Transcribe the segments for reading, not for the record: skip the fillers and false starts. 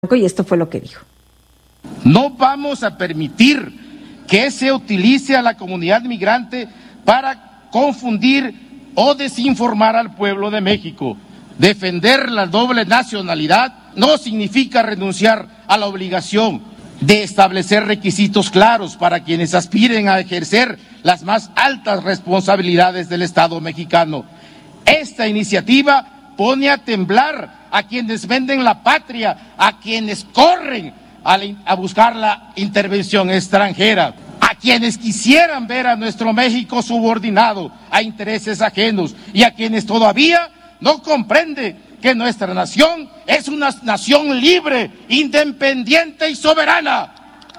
y esto fue lo que dijo. No vamos a permitir que se utilice a la comunidad migrante para confundir o desinformar al pueblo de México. Defender la doble nacionalidad no significa renunciar a la obligación de establecer requisitos claros para quienes aspiren a ejercer las más altas responsabilidades del Estado mexicano. Esta iniciativa pone a temblar a quienes venden la patria, a quienes corren a buscar la intervención extranjera, a quienes quisieran ver a nuestro México subordinado a intereses ajenos y a quienes todavía no comprende que nuestra nación es una nación libre, independiente y soberana.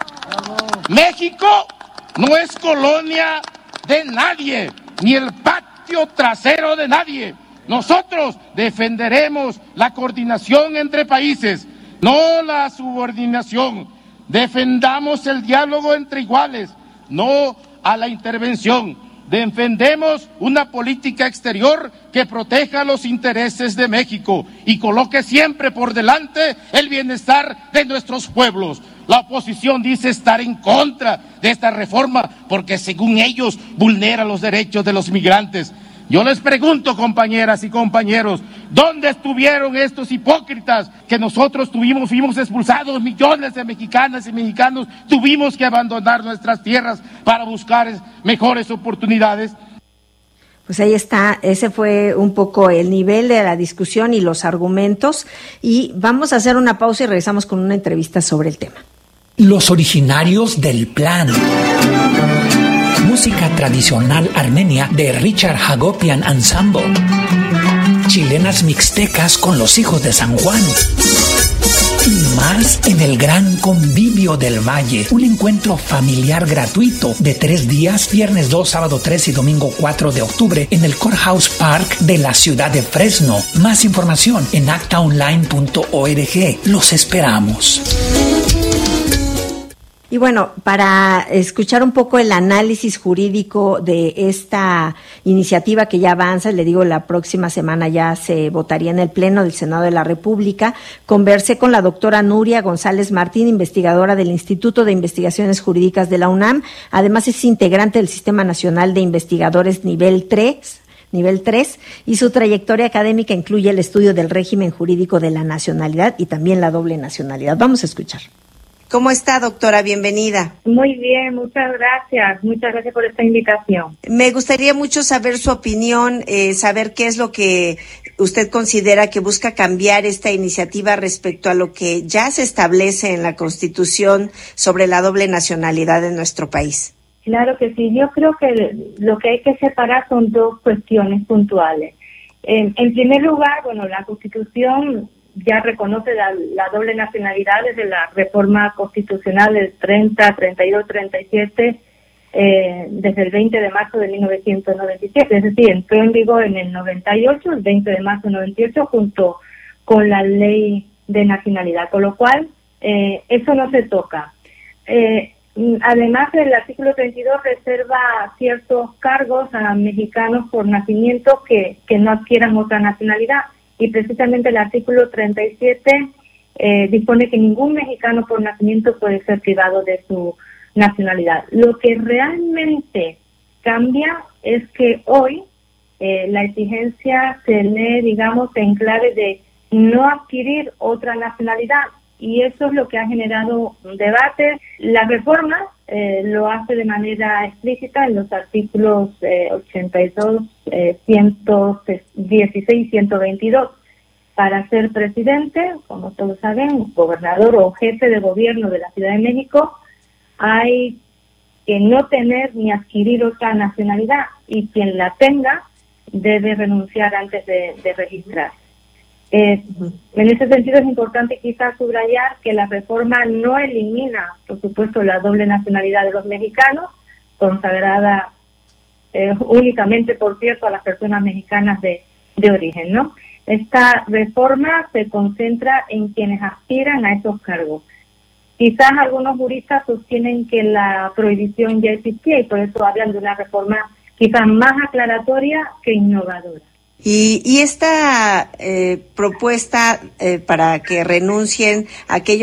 México no es colonia de nadie, ni el patio trasero de nadie. Nosotros defenderemos la coordinación entre países, no la subordinación. Defendamos el diálogo entre iguales, no a la intervención. Defendemos una política exterior que proteja los intereses de México y coloque siempre por delante el bienestar de nuestros pueblos. La oposición dice estar en contra de esta reforma porque, según ellos, vulnera los derechos de los migrantes. Yo les pregunto, compañeras y compañeros, ¿dónde estuvieron estos hipócritas que nosotros fuimos expulsados, millones de mexicanas y mexicanos, tuvimos que abandonar nuestras tierras para buscar mejores oportunidades? Pues ahí está, ese fue un poco el nivel de la discusión y los argumentos, y vamos a hacer una pausa y regresamos con una entrevista sobre el tema. Los originarios del plan. Música tradicional armenia de Richard Hagopian Ensemble. Chilenas mixtecas con los hijos de San Juan. Y más en el Gran Convivio del Valle, un encuentro familiar gratuito de 3 días, viernes 2, sábado 3 y domingo 4 de octubre en el Courthouse Park de la ciudad de Fresno. Más información en actaonline.org. Los esperamos. Y bueno, para escuchar un poco el análisis jurídico de esta iniciativa que ya avanza, le digo, la próxima semana ya se votaría en el Pleno del Senado de la República, conversé con la doctora Nuria González Martín, investigadora del Instituto de Investigaciones Jurídicas de la UNAM, además es integrante del Sistema Nacional de Investigadores nivel 3, y su trayectoria académica incluye el estudio del régimen jurídico de la nacionalidad y también la doble nacionalidad. Vamos a escuchar. ¿Cómo está, doctora? Bienvenida. Muy bien, muchas gracias. Muchas gracias por esta invitación. Me gustaría mucho saber su opinión, saber qué es lo que usted considera que busca cambiar esta iniciativa respecto a lo que ya se establece en la Constitución sobre la doble nacionalidad en nuestro país. Claro que sí. Yo creo que lo que hay que separar son 2 cuestiones puntuales. En primer lugar, bueno, la Constitución ya reconoce la doble nacionalidad desde la reforma constitucional del 30, 32, 37, desde el 20 de marzo de 1997, es decir, entró en vigor en el 98, el 20 de marzo del 98, junto con la ley de nacionalidad, con lo cual eso no se toca. Además, el artículo 32 reserva ciertos cargos a mexicanos por nacimiento que no adquieran otra nacionalidad. Y precisamente el artículo 37 dispone que ningún mexicano por nacimiento puede ser privado de su nacionalidad. Lo que realmente cambia es que hoy la exigencia se lee, digamos, en clave de no adquirir otra nacionalidad, y eso es lo que ha generado un debate. La reforma lo hace de manera explícita en los artículos 82, 116 y 122. Para ser presidente, como todos saben, gobernador o jefe de gobierno de la Ciudad de México, hay que no tener ni adquirir otra nacionalidad, y quien la tenga debe renunciar antes de registrar. En ese sentido es importante quizás subrayar que la reforma no elimina, por supuesto, la doble nacionalidad de los mexicanos, consagrada únicamente, por cierto, a las personas mexicanas de origen, ¿no? Esta reforma se concentra en quienes aspiran a esos cargos. Quizás algunos juristas sostienen que la prohibición ya existía y por eso hablan de una reforma quizás más aclaratoria que innovadora. Y esta propuesta para que renuncien aquellos